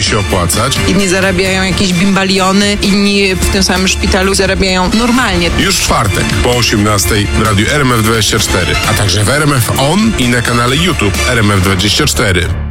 się opłacać. Jedni zarabiają jakieś bimbaliony, inni w tym samym szpitalu zarabiają normalnie. Już w czwartek po 18:00 w radiu RMF24, a także w RMF On i na kanale YouTube RMF24.